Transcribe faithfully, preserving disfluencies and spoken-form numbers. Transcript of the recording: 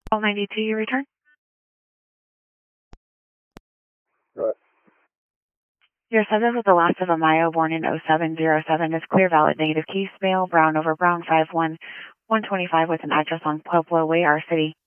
Call ninety-two, you return? Right. Your subject was the last of a Mayo, born in oh seven oh seven, is clear, valid, negative keys, male, brown over brown, five one, one twenty-five, with an address on Pueblo Way, our city.